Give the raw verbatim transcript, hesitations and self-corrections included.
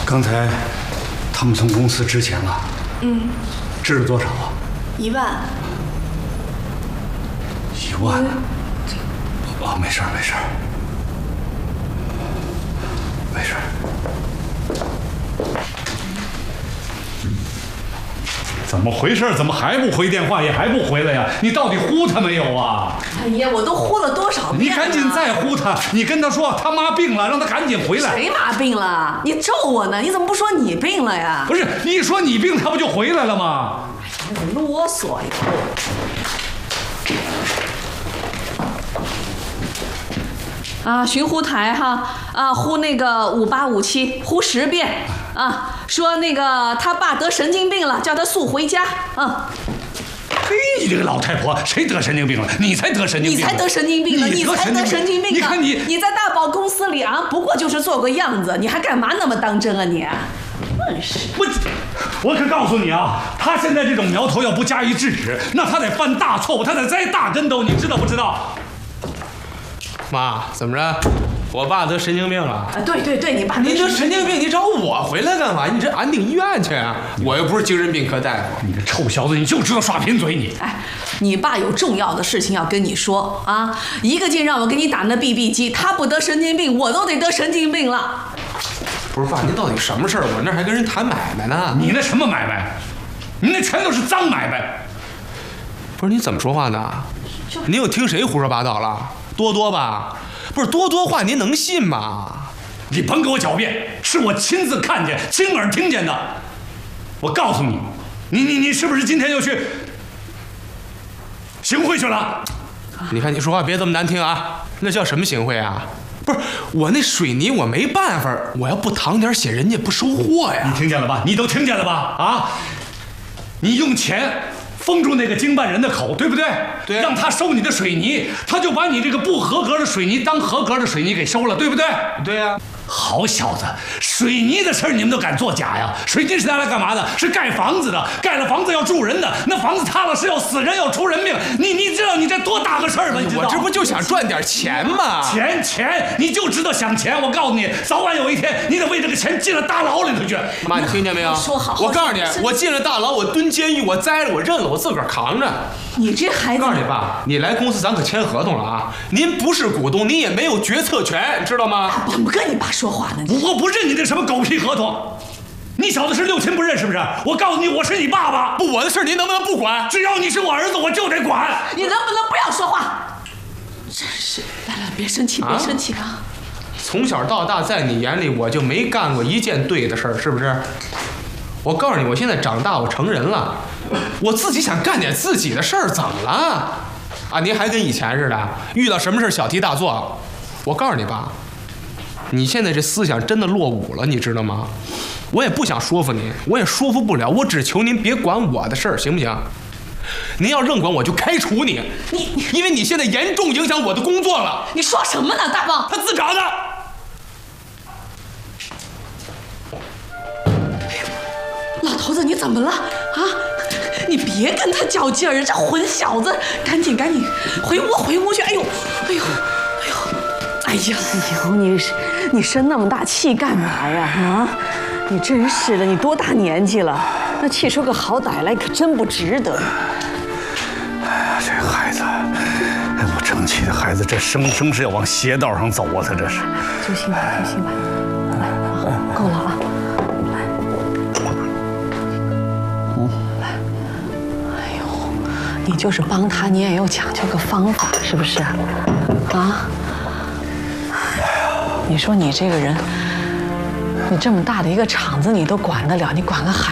刚才他们从公司支钱了， 嗯， 支了多少啊？ 一万。 一万？哦，没事儿，没事儿，没事儿。怎么回事？怎么还不回电话，也还不回来呀？你到底呼他没有啊？ 哎呀，我都呼了多少遍了！ 你赶紧再呼他，你跟他说他妈病了，让他赶紧回来。 谁妈病了？你咒我呢？你怎么不说你病了呀？ 不是，一说你病，他不就回来了吗？ 哎呀，啰嗦呀！啊，寻呼台哈啊，呼那个五八五七，呼十遍啊，说那个他爸得神经病了，叫他速回家啊。 嘿，你这个老太婆，谁得神经病了？你才得神经病！ 你才得神经病了！你才得神经病！ 你看你， 你在大宝公司里啊，不过就是做个样子，你还干嘛那么当真啊你？真是！ 我我可告诉你啊，他现在这种苗头要不加以制止，那他得犯大错误，他得栽大跟斗，你知道不知道？ 妈，怎么着？我爸得神经病了。 啊，对对对，你爸。 你这神经病，你找我回来干嘛？你这安定医院去啊！我又不是精神病科大夫。 你这臭小子，你就知道耍贫嘴你！ 哎，你爸有重要的事情要跟你说啊！一个劲让我给你打那 B B 机，他不得神经病，我都得得神经病了。 不是爸，您到底什么事儿？我那还跟人谈买卖呢。 你那什么买卖？你那全都是脏买卖。 不是你怎么说话呢？您又听谁胡说八道了？多多吧？不是多多话，您能信吗？ 你甭给我狡辩，是我亲自看见、亲耳听见的。我告诉你，你你你是不是今天又去行贿去了？ 你看你说话别这么难听啊！那叫什么行贿啊？不是我那水泥我没办法，我要不淌点血，人家不收货呀。 你听见了吧？你都听见了吧？啊！你用钱封住那个经办人的口，对不对？ 对。 让他收你的水泥，他就把你这个不合格的水泥当合格的水泥给收了，对不对？ 对呀、啊。 好小子，水泥的事儿你们都敢作假呀？水泥是拿来干嘛的？是盖房子的，盖了房子要住人的，那房子塌了是要死人要出人命。你你知道你这多大个事儿吗？你知道？ 我这不就想赚点钱吗？ 钱钱，你就知道想钱。我告诉你，早晚有一天你得为这个钱进了大牢里头去。 妈，你听见没有？ 说好， 我告诉你，我进了大牢，我蹲监狱，我栽了，我认了，我自个儿扛着。 你这孩子， 告诉你爸，你来公司咱可签合同了啊！您不是股东，您也没有决策权，知道吗？ 怎么跟你爸说话呢？ 我不认你这什么狗屁合同！你小子是六亲不认是不是？我告诉你，我是你爸爸。 不，我的事您能不能不管？ 只要你是我儿子，我就得管。 你能不能不要说话？真是，来来，别生气，别生气啊！ 从小到大，在你眼里，我就没干过一件对的事儿，是不是？我告诉你，我现在长大，我成人了，我自己想干点自己的事儿，怎么了？啊，您还跟以前似的，遇到什么事小题大做。我告诉你爸，你现在这思想真的落伍了，你知道吗？我也不想说服您，我也说服不了，我只求您别管我的事儿，行不行？您要愣管，我就开除你。 你， 因为你现在严重影响我的工作了。 你说什么呢，大棒？ 他自找的。 老头子，你怎么了啊？你别跟他较劲儿，这混小子，赶紧赶紧回屋回屋去！哎呦，哎呦，哎呦，哎呀， 哎呦，你你生那么大气干嘛呀？啊，你真是的，你多大年纪了？那气出个好歹来，可真不值得。 哎呀，这孩子，哎，不争气的孩子，这生生是要往邪道上走啊！他这是。 就心吧，就心吧。来啊，够了啊！来，嗯，来。哎呦，你就是帮他，你也要讲究个方法，是不是？啊？你说你这个人，你这么大的一个厂子，你都管得了，你管个孩